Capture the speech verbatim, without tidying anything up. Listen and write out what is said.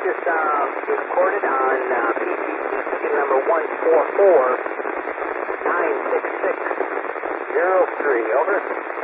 just uh, was recorded on uh, P T C ticket number one four four nine six six zero three. Over.